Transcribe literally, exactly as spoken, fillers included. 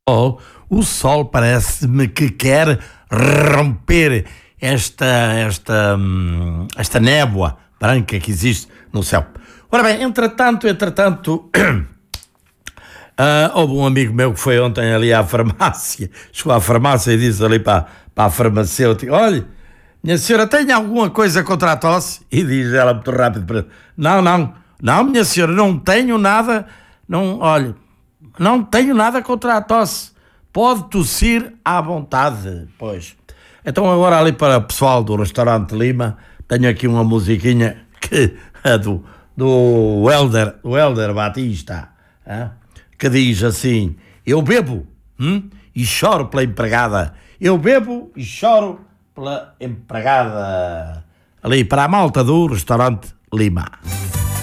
sol, o sol parece-me que quer romper esta, esta, hum, esta névoa branca que existe no céu. Ora bem, entretanto, entretanto, uh, houve um amigo meu que foi ontem ali à farmácia, chegou à farmácia e disse ali para, para a farmacêutica: olha, minha senhora, tem alguma coisa contra a tosse? E diz ela muito rápido para ele: não, não, não, minha senhora, não tenho nada, não, olha, não tenho nada contra a tosse, pode tossir à vontade. Pois, então agora ali para o pessoal do restaurante Lima, tenho aqui uma musiquinha que é do, do Helder, o Helder Batista, hein? Que diz assim: eu bebo hum, e choro pela empregada, eu bebo e choro pela empregada. Ali para a malta do restaurante Lima.